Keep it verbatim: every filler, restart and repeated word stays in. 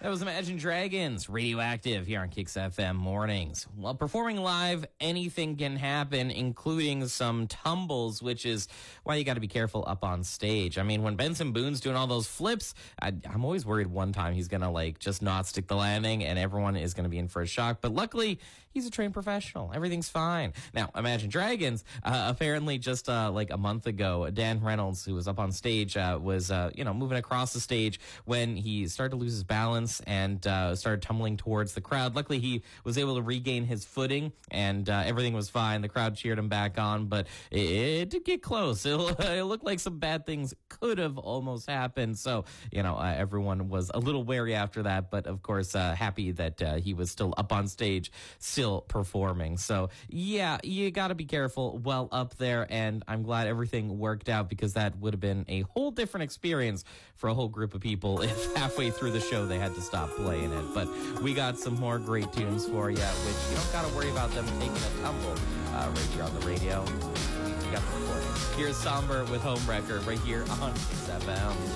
That was Imagine Dragons, Radioactive, here on Kicks F M Mornings. While performing live, anything can happen, including some tumbles, which is why you got to be careful up on stage. I mean, when Benson Boone's doing all those flips, I, I'm always worried one time he's going to, like, just not stick the landing and everyone is going to be in for a shock. But luckily, he's a trained professional. Everything's fine. Now, Imagine Dragons, uh, apparently just, uh, like, a month ago, Dan Reynolds, who was up on stage, uh, was, uh, you know, moving across the stage when he started to lose his balance and uh, started tumbling towards the crowd. Luckily, he was able to regain his footing, and uh, everything was fine. The crowd cheered him back on, but it, it did get close. It, it looked like some bad things could have almost happened. So, you know, uh, everyone was a little wary after that, but of course, uh, happy that uh, he was still up on stage, still performing. So, yeah, you got to be careful while up there, and I'm glad everything worked out because that would have been a whole different experience for a whole group of people if halfway through the show they had to stop playing it. But we got some more great tunes for you, which you don't got to worry about them taking a tumble uh, right here on the radio. We got the recording. Here's Somber with Homewrecker right here on Kiss F M.